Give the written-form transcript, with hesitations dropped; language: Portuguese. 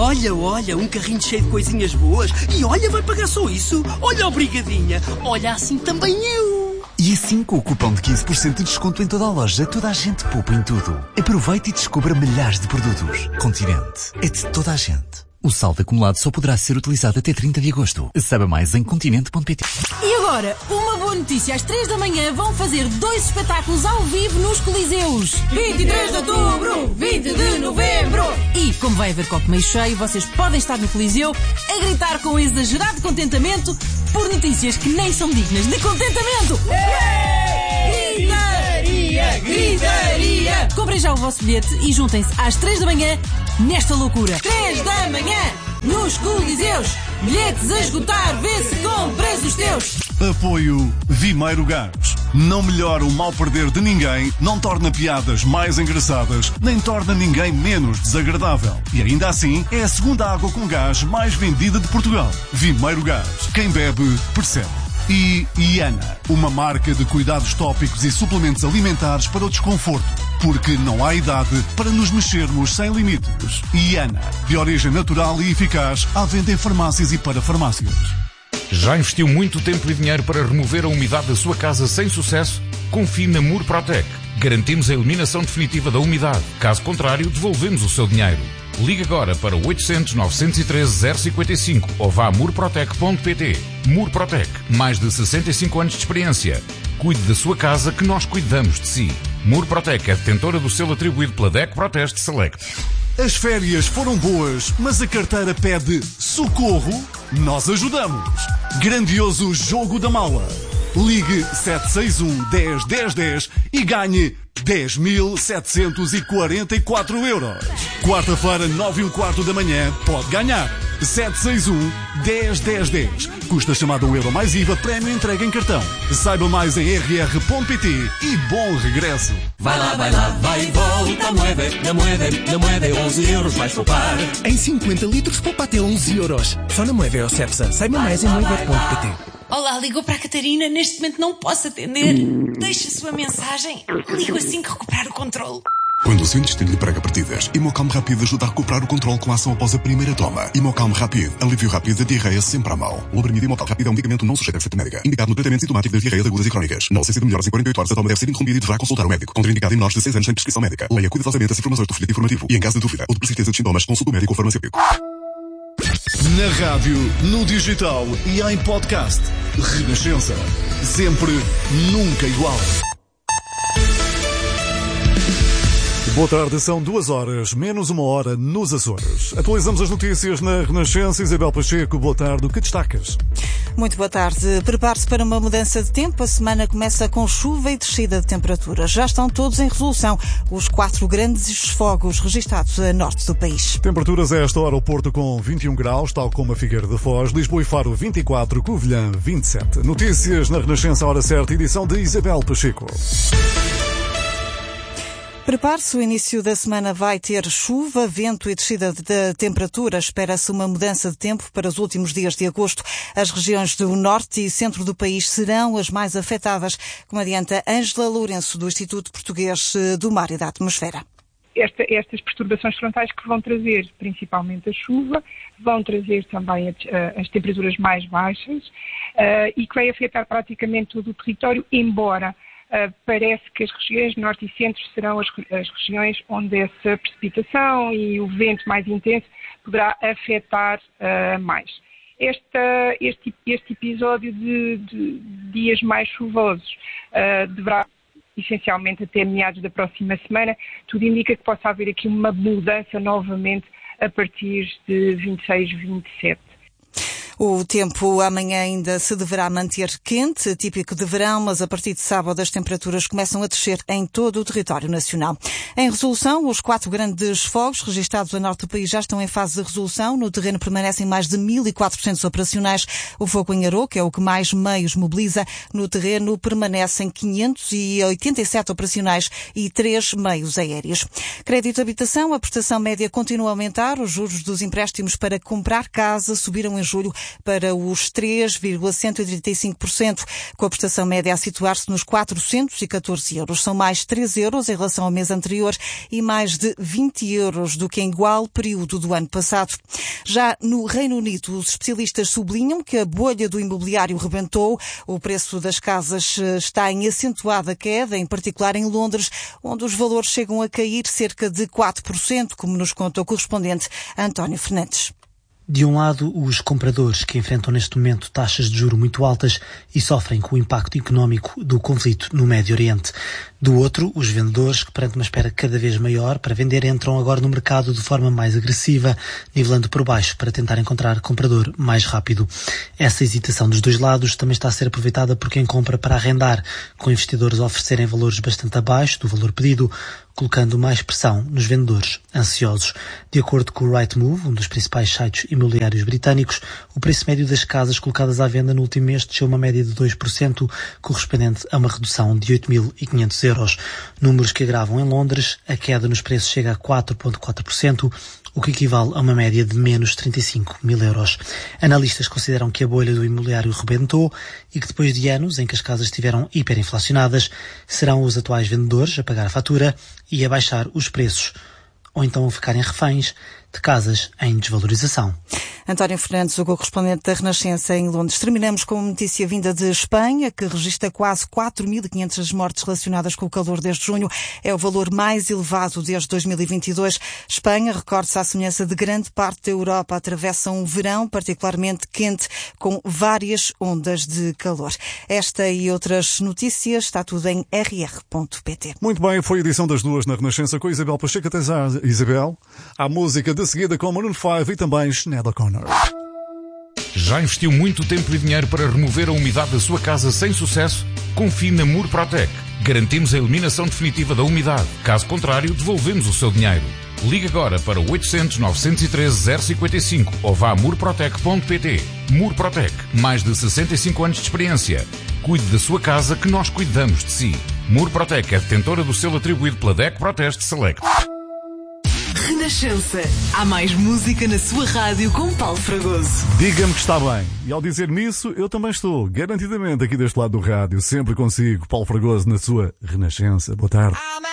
Olha, um carrinho cheio de coisinhas boas. E olha, vai pagar só isso. Olha, obrigadinha. Olha, assim também eu. E assim, com o cupom de 15% de desconto em toda a loja, toda a gente poupa em tudo. Aproveite e descubra milhares de produtos. Continente é de toda a gente. O saldo acumulado só poderá ser utilizado até 30 de agosto. Saiba mais em continente.pt. E agora, uma boa notícia. Às 3 da manhã vão fazer 2 espetáculos ao vivo nos Coliseus. 23 de outubro, 20 de novembro. E, como vai haver copo meio cheio, vocês podem estar no Coliseu a gritar com exagerado contentamento por notícias que nem são dignas de contentamento. Gritaria! Comprem já o vosso bilhete e juntem-se às 3 da manhã nesta loucura. 3 da manhã nos Coliseus. Bilhetes a esgotar, vê se compras os teus. Apoio Vimeiro Gás. Não melhora o mal perder de ninguém, não torna piadas mais engraçadas, nem torna ninguém menos desagradável. E ainda assim, é a segunda água com gás mais vendida de Portugal. Vimeiro Gás. Quem bebe, percebe. E Iana, uma marca de cuidados tópicos e suplementos alimentares para o desconforto. Porque não há idade para nos mexermos sem limites. Iana, de origem natural e eficaz, à venda em farmácias e para farmácias. Já investiu muito tempo e dinheiro para remover a umidade da sua casa sem sucesso? Confie na Murprotec. Garantimos a eliminação definitiva da umidade. Caso contrário, devolvemos o seu dinheiro. Ligue agora para 800 913 055 ou vá a murprotec.pt. Murprotec. Mais de 65 anos de experiência. Cuide da sua casa que nós cuidamos de si. Murprotec é detentora do selo atribuído pela DECO Proteste Select. As férias foram boas, mas a carteira pede socorro? Nós ajudamos. Grandioso Jogo da Mala. Ligue 761 10 10 10 e ganhe 10.744 euros. Quarta-feira, 9h15 da manhã, pode ganhar. 761 10 10 10. Custa chamada €1 mais IVA, prémio entrega em cartão. Saiba mais em rr.pt e bom regresso. Vai lá, vai e volta, na Moede, 11 euros vais poupar. Em 50 litros poupa até 11 euros. Só na Moede ou Cepsa. Saiba mais em moede.pt. Olá, ligou para a Catarina. Neste momento não posso atender. Deixe a sua mensagem. Ligo assim que recuperar o controle. Quando o seu intestino lhe prega partidas, Imocalm Rápido ajuda a recuperar o controle com a ação após a primeira toma. Imocalm Rápido, alívio rápido da diarreia sempre à mão. O Loperamide Imocalm Rápido é um medicamento não sujeito a receita médica, indicado no tratamento sintomático das diarreias agudas e crónicas. Na ausência de melhoras em 48 horas, a toma deve ser interrompida e deverá consultar o médico. Contraindicado em menores de 6 anos sem prescrição médica. Leia cuidadosamente as informações do folheto informativo e, em caso de dúvida ou de persistência de sintomas, consulte o médico ou farmacêutico. Na rádio, no digital e em podcast. Renascença. Sempre, nunca igual. Boa tarde, são 2 horas, menos 1 hora nos Açores. Atualizamos as notícias na Renascença. Isabel Pacheco, boa tarde. O que destacas? Muito boa tarde. Prepare-se para uma mudança de tempo. A semana começa com chuva e descida de temperatura. Já estão todos em resolução os 4 grandes fogos registados a norte do país. Temperaturas a esta hora: o Porto com 21 graus, tal como a Figueira da Foz, Lisboa e Faro 24, Covilhã 27. Notícias na Renascença, hora certa, edição de Isabel Pacheco. Prepare-se, o início da semana vai ter chuva, vento e descida de temperatura. Espera-se uma mudança de tempo para os últimos dias de agosto. As regiões do norte e centro do país serão as mais afetadas, como adianta Ângela Lourenço, do Instituto Português do Mar e da Atmosfera. Estas perturbações frontais que vão trazer principalmente a chuva, vão trazer também as temperaturas mais baixas e que vai afetar praticamente todo o território, embora parece que as regiões norte e centro serão as regiões onde essa precipitação e o vento mais intenso poderá afetar mais. Este episódio de dias mais chuvosos deverá, essencialmente até meados da próxima semana. Tudo indica que possa haver aqui uma mudança novamente a partir de 26, 27. O tempo amanhã ainda se deverá manter quente, típico de verão, mas a partir de sábado as temperaturas começam a descer em todo o território nacional. Em resolução, os 4 grandes fogos registados a norte do país já estão em fase de resolução. No terreno permanecem mais de 1.400 operacionais. O fogo em Arô, que é o que mais meios mobiliza, no terreno permanecem 587 operacionais e 3 meios aéreos. Crédito de habitação, a prestação média continua a aumentar. Os juros dos empréstimos para comprar casa subiram em julho para os 3,135%, com a prestação média a situar-se nos 414 euros. São mais 3 euros em relação ao mês anterior e mais de 20 euros do que em igual período do ano passado. Já no Reino Unido, os especialistas sublinham que a bolha do imobiliário rebentou. O preço das casas está em acentuada queda, em particular em Londres, onde os valores chegam a cair cerca de 4%, como nos conta o correspondente António Fernandes. De um lado, os compradores que enfrentam neste momento taxas de juros muito altas e sofrem com o impacto económico do conflito no Médio Oriente. Do outro, os vendedores que, perante uma espera cada vez maior para vender, entram agora no mercado de forma mais agressiva, nivelando por baixo para tentar encontrar comprador mais rápido. Essa hesitação dos dois lados também está a ser aproveitada por quem compra para arrendar, com investidores a oferecerem valores bastante abaixo do valor pedido, colocando mais pressão nos vendedores ansiosos. De acordo com o Rightmove, um dos principais sites imobiliários britânicos, o preço médio das casas colocadas à venda no último mês desceu uma média de 2%, correspondente a uma redução de 8.500 euros. Números que agravam em Londres, a queda nos preços chega a 4,4%, o que equivale a uma média de menos 35 mil euros. Analistas consideram que a bolha do imobiliário rebentou e que depois de anos em que as casas estiveram hiperinflacionadas, serão os atuais vendedores a pagar a fatura e a baixar os preços, ou então a ficarem reféns de casas em desvalorização. António Fernandes, o correspondente da Renascença em Londres. Terminamos com uma notícia vinda de Espanha, que registra quase 4.500 mortes relacionadas com o calor desde junho. É o valor mais elevado desde 2022. Espanha, recorde-se à semelhança de grande parte da Europa, atravessa um verão particularmente quente, com várias ondas de calor. Esta e outras notícias está tudo em rr.pt. Muito bem, foi a edição das 2 na Renascença com a Isabel Pacheco. Até já, Isabel. A música de seguida com Maroon 5 e também Sinéad O'Connor. Já investiu muito tempo e dinheiro para remover a umidade da sua casa sem sucesso? Confie na Murprotec. Garantimos a eliminação definitiva da umidade. Caso contrário, devolvemos o seu dinheiro. Ligue agora para 800 913 055 ou vá a murprotec.pt. Murprotec. Mais de 65 anos de experiência. Cuide da sua casa que nós cuidamos de si. Murprotec é detentora do selo atribuído pela DEC Proteste Select. Renascença. Há mais música na sua rádio com Paulo Fragoso. Diga-me que está bem. E ao dizer-me isso, eu também estou, garantidamente, aqui deste lado do rádio. Sempre consigo, Paulo Fragoso, na sua Renascença. Boa tarde.